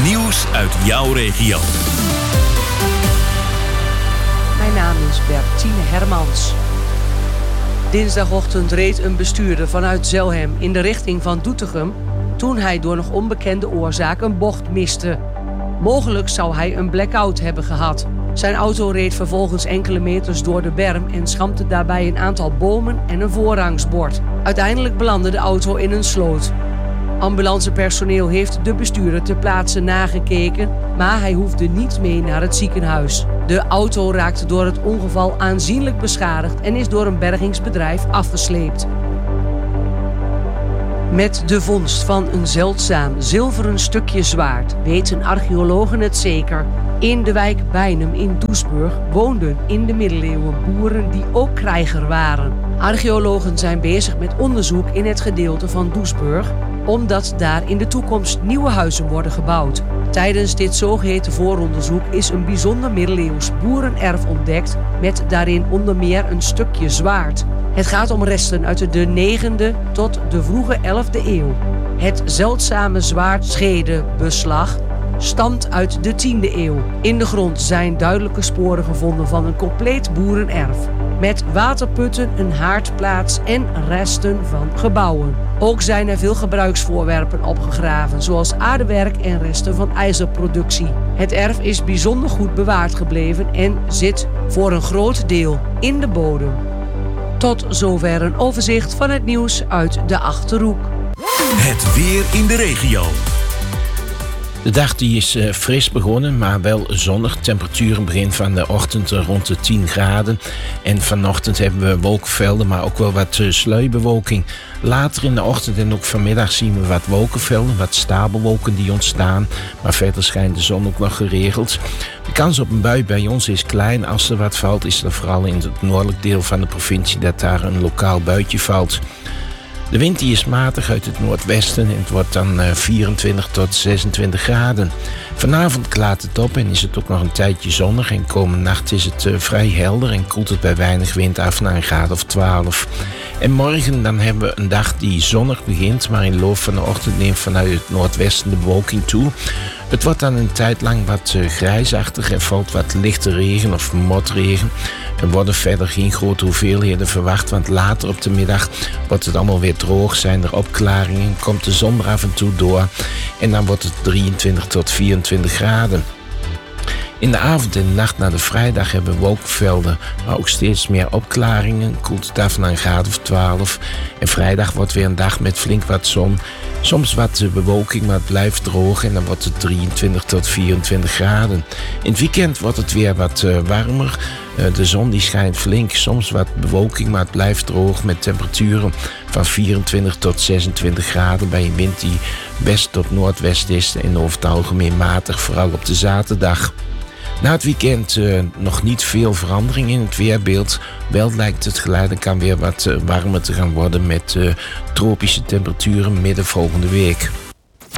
Nieuws uit jouw regio. Mijn naam is Bertine Hermans. Dinsdagochtend reed een bestuurder vanuit Zelhem in de richting van Doetinchem toen hij door nog onbekende oorzaak een bocht miste. Mogelijk zou hij een blackout hebben gehad. Zijn auto reed vervolgens enkele meters door de berm en schampte daarbij een aantal bomen en een voorrangsbord. Uiteindelijk belandde de auto in een sloot. Ambulancepersoneel heeft de bestuurder ter plaatse nagekeken, maar hij hoefde niet mee naar het ziekenhuis. De auto raakte door het ongeval aanzienlijk beschadigd en is door een bergingsbedrijf afgesleept. Met de vondst van een zeldzaam zilveren stukje zwaard weten archeologen het zeker. In de wijk Beinum in Doesburg woonden in de middeleeuwen boeren die ook krijger waren. Archeologen zijn bezig met onderzoek in het gedeelte van Doesburg, omdat daar in de toekomst nieuwe huizen worden gebouwd. Tijdens dit zogeheten vooronderzoek is een bijzonder middeleeuws boerenerf ontdekt met daarin onder meer een stukje zwaard. Het gaat om resten uit de 9e tot de vroege 11e eeuw. Het zeldzame zwaardschedebeslag stamt uit de 10e eeuw. In de grond zijn duidelijke sporen gevonden van een compleet boerenerf. Met waterputten, een haardplaats en resten van gebouwen. Ook zijn er veel gebruiksvoorwerpen opgegraven, zoals aardewerk en resten van ijzerproductie. Het erf is bijzonder goed bewaard gebleven en zit voor een groot deel in de bodem. Tot zover een overzicht van het nieuws uit de Achterhoek. Het weer in de regio. De dag die is fris begonnen, maar wel zonnig. Temperaturen begin van de ochtend rond de 10 graden. En vanochtend hebben we wolkenvelden, maar ook wel wat sluierbewolking. Later in de ochtend en ook vanmiddag zien we wat wolkenvelden, wat stapelwolken die ontstaan. Maar verder schijnt de zon ook nog geregeld. De kans op een bui bij ons is klein. Als er wat valt, is er vooral in het noordelijk deel van de provincie dat daar een lokaal buitje valt. De wind die is matig uit het noordwesten en het wordt dan 24 tot 26 graden. Vanavond klaart het op en is het ook nog een tijdje zonnig. En komende nacht is het vrij helder en koelt het bij weinig wind af naar een graad of 12. En morgen dan hebben we een dag die zonnig begint, maar in de loop van de ochtend neemt vanuit het noordwesten de bewolking toe. Het wordt dan een tijd lang wat grijsachtig. Er valt wat lichte regen of motregen. Er worden verder geen grote hoeveelheden verwacht, want later op de middag wordt het allemaal weer droog. Zijn er opklaringen, komt de zon er af en toe door en dan wordt het 23 tot 24 graden. In de avond en de nacht naar de vrijdag hebben we wolkenvelden, maar ook steeds meer opklaringen. Koelt het af naar een graad of 12. En vrijdag wordt weer een dag met flink wat zon. Soms wat bewolking, maar het blijft droog en dan wordt het 23 tot 24 graden. In het weekend wordt het weer wat warmer. De zon die schijnt flink, soms wat bewolking, maar het blijft droog met temperaturen van 24 tot 26 graden bij een wind die west tot noordwest is en over het algemeen matig, vooral op de zaterdag. Na het weekend nog niet veel verandering in het weerbeeld. Wel lijkt het geleidelijk aan weer wat warmer te gaan worden met tropische temperaturen midden volgende week.